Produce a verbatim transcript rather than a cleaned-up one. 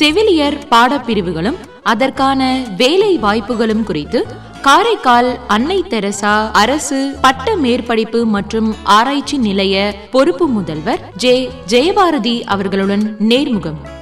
செவிலியர் பாடப்பிரிவுகளும் அதற்கான வேலை வாய்ப்புகளும் குறித்து காரைக்கால் அன்னை தெரசா அரசு பட்ட மேற்படிப்பு மற்றும் ஆராய்ச்சி நிலைய பொறுப்பு முதல்வர் ஜே ஜெயபாரதி அவர்களுடன் நேர்முகம்.